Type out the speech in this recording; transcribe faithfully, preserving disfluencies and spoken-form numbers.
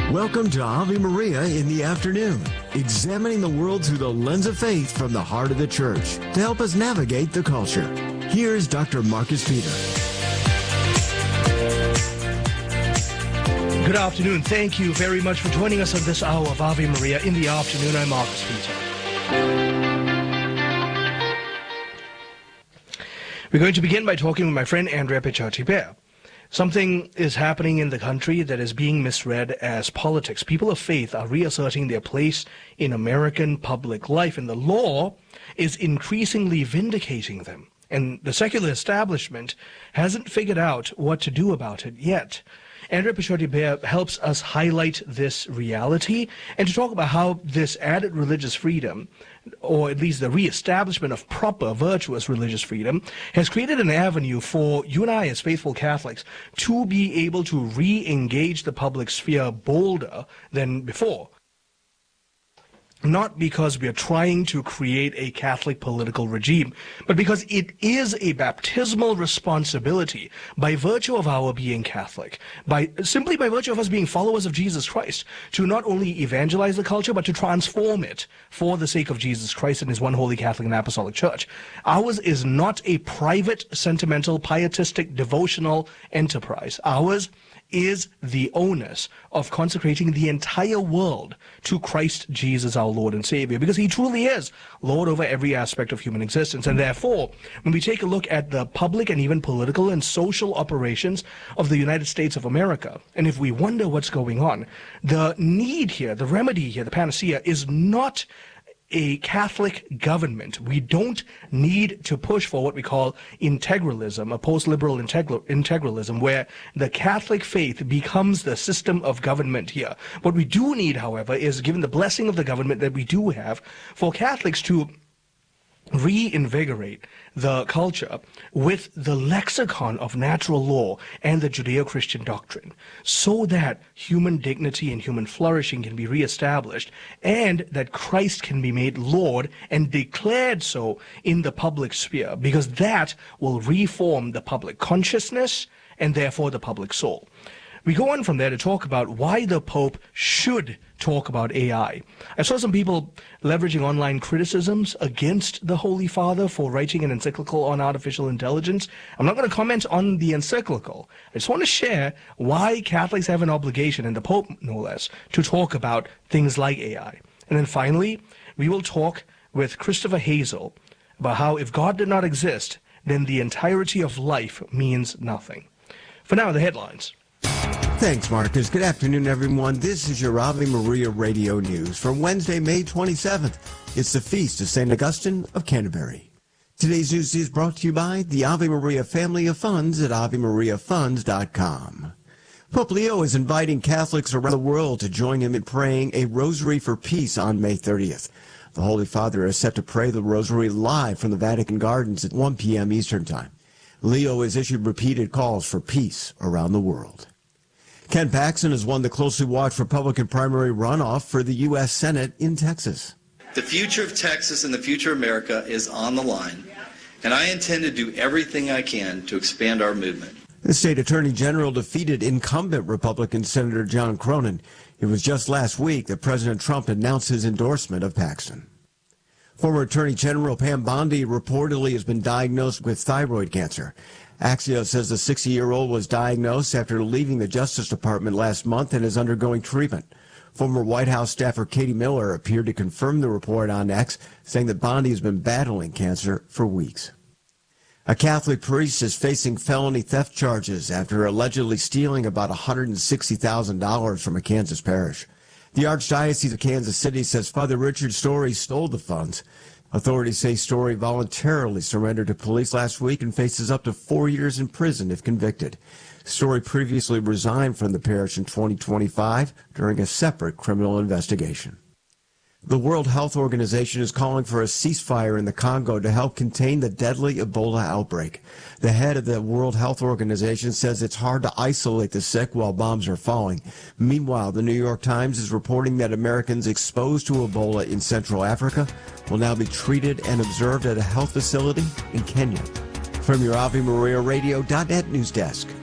Welcome to Ave Maria in the afternoon, examining the world through the lens of faith from the heart of the church to help us navigate the culture. Here's Doctor Marcus Peter. Good afternoon. Thank you very much for joining us on this hour of Ave Maria in the afternoon. I'm Marcus Peter. We're going to begin by talking with my friend Andrea Pichati-Bear. Something is happening in the country that is being misread as politics. People of faith are reasserting their place in American public life, and the law is increasingly vindicating them. And the secular establishment hasn't figured out what to do about it yet. Andrea Pichati-Bear helps us highlight this reality and to talk about how this added religious freedom, or at least the reestablishment of proper, virtuous religious freedom, has created an avenue for you and I as faithful Catholics to be able to re-engage the public sphere bolder than before. Not because we are trying to create a Catholic political regime, but because it is a baptismal responsibility by virtue of our being Catholic, by simply by virtue of us being followers of Jesus Christ, to not only evangelize the culture, but to transform it for the sake of Jesus Christ and his one holy Catholic and Apostolic Church. Ours is not a private, sentimental, pietistic, devotional enterprise. Ours is the onus of consecrating the entire world to Christ Jesus, our Lord and Savior, because he truly is Lord over every aspect of human existence. And therefore, when we take a look at the public and even political and social operations of the United States of America, and if we wonder what's going on, the need here, the remedy here, the panacea, is not a Catholic government. We don't need to push for what we call integralism, a post-liberal integral, integralism, where the Catholic faith becomes the system of government here. What we do need, however, is, given the blessing of the government that we do have, for Catholics to reinvigorate the culture with the lexicon of natural law and the Judeo-Christian doctrine, so that human dignity and human flourishing can be reestablished, and that Christ can be made Lord and declared so in the public sphere, because that will reform the public consciousness and therefore the public soul. We go on from there to talk about why the Pope should talk about A I. I saw some people leveraging online criticisms against the Holy Father for writing an encyclical on artificial intelligence. I'm not going to comment on the encyclical. I just want to share why Catholics have an obligation, and the Pope no less, to talk about things like A I. And then finally, we will talk with Christopher Hazel about how if God did not exist, then the entirety of life means nothing. For now, the headlines. Thanks, Marcus. Good afternoon, everyone. This is your Ave Maria Radio News for Wednesday, May twenty-seventh. It's the feast of Saint Augustine of Canterbury. Today's news is brought to you by the Ave Maria family of funds at ave maria funds dot com. Pope Leo is inviting Catholics around the world to join him in praying a Rosary for Peace on May thirtieth. The Holy Father is set to pray the Rosary live from the Vatican Gardens at one p.m. Eastern Time. Leo has issued repeated calls for peace around the world. Ken Paxton has won the closely watched Republican primary runoff for the U S Senate in Texas. The future of Texas and the future of America is on the line, and I intend to do everything I can to expand our movement. The state attorney general defeated incumbent Republican Senator John Cronin. It was just last week that President Trump announced his endorsement of Paxton. Former Attorney General Pam Bondi reportedly has been diagnosed with thyroid cancer. Axios says the sixty-year-old was diagnosed after leaving the Justice Department last month and is undergoing treatment. Former White House staffer Katie Miller appeared to confirm the report on X, saying that Bondi has been battling cancer for weeks. A Catholic priest is facing felony theft charges after allegedly stealing about one hundred sixty thousand dollars from a Kansas parish. The Archdiocese of Kansas City says Father Richard Story stole the funds. Authorities say Story voluntarily surrendered to police last week and faces up to four years in prison if convicted. Story previously resigned from the parish in twenty twenty-five during a separate criminal investigation. The World Health Organization is calling for a ceasefire in the Congo to help contain the deadly Ebola outbreak. The head of the World Health Organization says it's hard to isolate the sick while bombs are falling. Meanwhile, the New York Times is reporting that Americans exposed to Ebola in Central Africa will now be treated and observed at a health facility in Kenya. From your Ave Maria Radio dot net news desk,